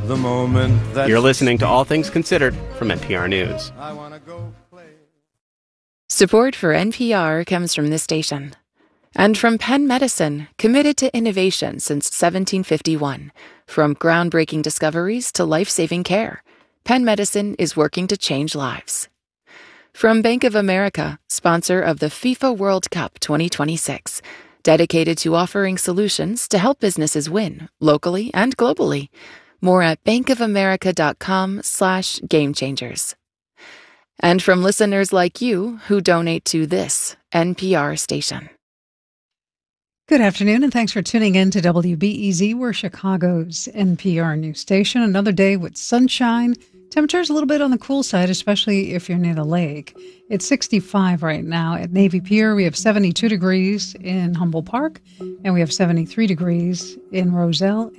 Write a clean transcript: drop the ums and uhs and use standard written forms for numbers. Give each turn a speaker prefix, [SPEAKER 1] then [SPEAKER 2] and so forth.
[SPEAKER 1] the moment that
[SPEAKER 2] You're listening to All Things Considered from NPR News.
[SPEAKER 1] I wanna go play.
[SPEAKER 3] Support for NPR comes from this station and from Penn Medicine, committed to innovation since 1751. From groundbreaking discoveries to life-saving care, Penn Medicine is working to change lives. From Bank of America, sponsor of the FIFA World Cup 2026, dedicated to offering solutions to help businesses win locally and globally. More at bankofamerica.com/gamechangers. And from listeners like you who donate to this NPR station.
[SPEAKER 4] Good afternoon, and thanks for tuning in to WBEZ. We're Chicago's NPR news station. Another day with sunshine. Temperatures a little bit on the cool side, especially if you're near the lake. It's 65 right now at Navy Pier. We have 72 degrees in Humboldt Park, and we have 73 degrees in Roselle.